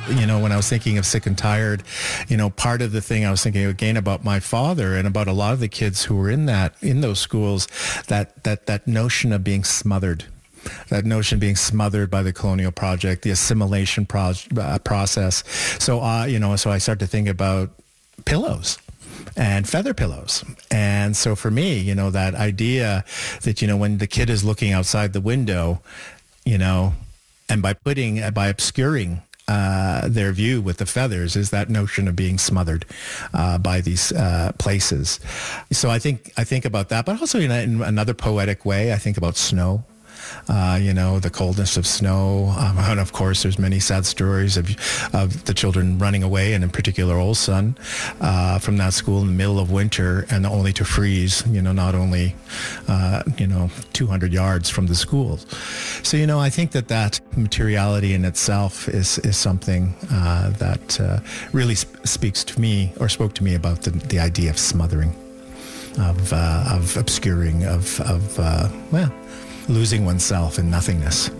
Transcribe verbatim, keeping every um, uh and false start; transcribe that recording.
You know, when I was thinking of Sick and Tired, you know, part of the thing I was thinking again about my father and about a lot of the kids who were in that, in those schools, that, that, that notion of being smothered. That notion of being smothered by the colonial project, the assimilation pro- uh, process. So, uh, you know, so I started to think about pillows and feather pillows. And so for me, you know, that idea that, you know, when the kid is looking outside the window, you know, and by putting, by obscuring uh, their view with the feathers is that notion of being smothered uh, by these uh, places. So I think, I think about that, but also in, a, in another poetic way, I think about snow. Uh, you know, the coldness of snow. Um, and of course, there's many sad stories of of the children running away, and in particular, Olson, uh, from that school in the middle of winter, and only to freeze, you know, not only, uh, you know, two hundred yards from the schools. So, you know, I think that that materiality in itself is, is something uh, that uh, really sp- speaks to me, or spoke to me about the, the idea of smothering, of, uh, of obscuring, of, of uh, well, losing oneself in nothingness.